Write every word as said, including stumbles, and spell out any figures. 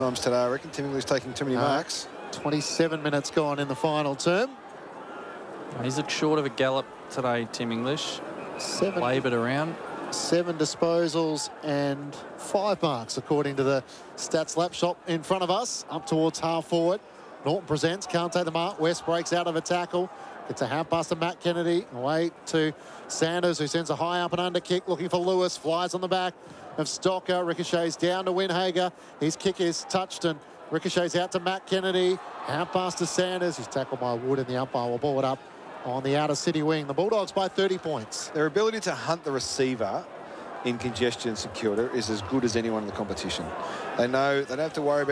times today. I reckon Tim English taking too many Uh, marks. twenty-seven minutes gone in the final term. He's looked short of a gallop today, Tim English. Seven, Laboured around. seven disposals and five marks, according to the stats lap shop in front of us. Up towards half forward. Norton presents, can't take the mark. West breaks out of a tackle. Gets a half pass to Matt Kennedy. Away to Sanders, who sends a high up and under kick, looking for Lewis. Flies on the back of Stocker. Ricochets down to Winhager. His kick is touched and ricochets out to Matt Kennedy. Half pass to Sanders. He's tackled by Wood, and the umpire will ball it up on the outer city wing. The Bulldogs by thirty points. Their ability to hunt the receiver in congestion secured is as good as anyone in the competition. They know they don't have to worry about